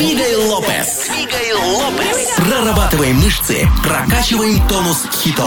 Мигель Лопес. Прорабатываем мышцы, прокачиваем тонус хитом.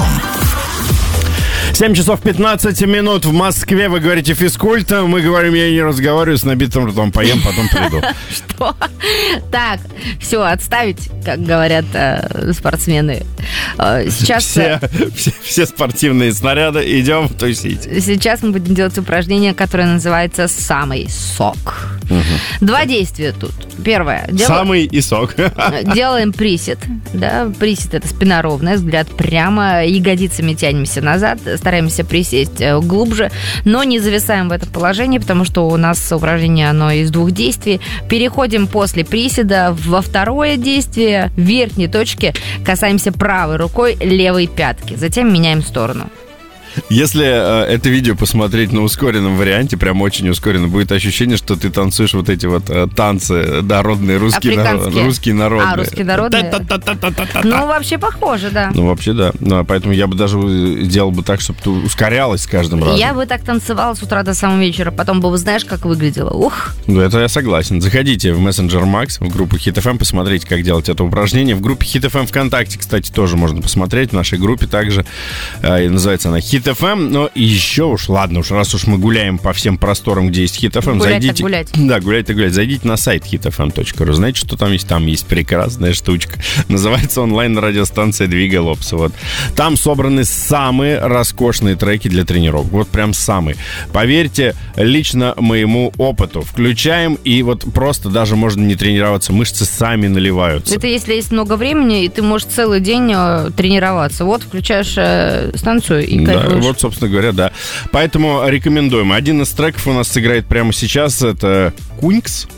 7 часов 15 минут в Москве. Вы говорите физкульт, мы говорим, я не разговариваю, с набитым ртом поем, потом приду. Что? Так, все, отставить, как говорят спортсмены. Сейчас... Все спортивные снаряды, идем тусить. Сейчас мы будем делать упражнение, которое называется «Самый сок». Два действия тут. Первое. Самый и сок. Делаем присед. Да, присед — это спина ровная, взгляд прямо, ягодицами тянемся назад, стараемся присесть глубже, но не зависаем в этом положении, потому что у нас упражнение, оно из двух действий. Переходим после приседа во второе действие. В верхней точке касаемся правой рукой левой пятки. Затем меняем сторону. Если это видео посмотреть на ускоренном варианте, прям очень ускоренно, будет ощущение, что ты танцуешь вот эти вот танцы, да, родные, русские народные. Русские народные? Ну, вообще похоже, да. Ну, вообще, да. Ну, поэтому я бы даже сделал бы так, чтобы ты ускорялась с каждым разом. Я бы так танцевала с утра до самого вечера, потом бы, знаешь, как выглядела. Ух! Ну, это я согласен. Заходите в Messenger Max, в группу Hit FM, посмотрите, как делать это упражнение. В группе Hit FM ВКонтакте, кстати, тоже можно посмотреть. В нашей группе также. Называется она Hit FM, но еще уж, ладно уж, раз уж мы гуляем по всем просторам, где есть Hit FM, зайдите... гулять. Да, гулять. Зайдите на сайт hitfm.ru. Знаете, что там есть? Там есть прекрасная штучка. Называется онлайн-радиостанция «Двигай Лопес». Вот. Там собраны самые роскошные треки для тренировок. Вот прям самые. Поверьте, лично моему опыту. Включаем, и вот просто даже можно не тренироваться, мышцы сами наливаются. Это если есть много времени, и ты можешь целый день тренироваться. Вот, включаешь станцию и кайфуешь. Да, вот, собственно говоря, да. Поэтому рекомендуем. Один из треков у нас сыграет прямо сейчас. Это Кункс.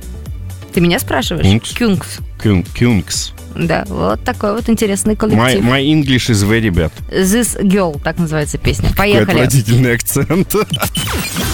Ты меня спрашиваешь? Кункс. Да, вот такой вот интересный коллектив. My English is very bad. This Girl, так называется песня. Поехали. Какой отвратительный акцент.